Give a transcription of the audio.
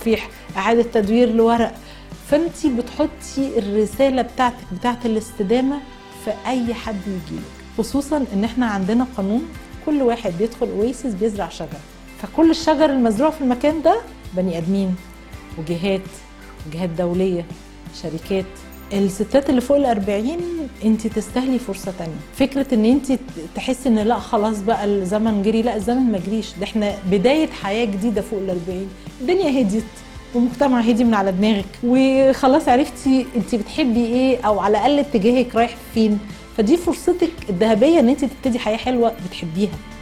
تصفيح، اعاده تدوير لورق. فانت بتحطي الرساله بتاعت الاستدامه في اي حد يجيلك، خصوصا ان احنا عندنا قانون كل واحد بيدخل اويسيس بيزرع شجر، فكل الشجر المزروع في المكان ده بني ادمين وجهات دوليه، شركات. الستات اللي فوق ال40 انت تستاهلي فرصه تانية. فكره ان انت تحسي ان لا خلاص بقى الزمن جري، لا الزمن ما جريش، ده احنا بدايه حياه جديده فوق ال40. الدنيا هديت والمجتمع هدي من على دماغك، وخلاص عرفتي انت بتحبي ايه، او على الاقل اتجاهك رايح فين. فدي فرصتك الذهبيه ان انت تبتدي حياه حلوه بتحبيها.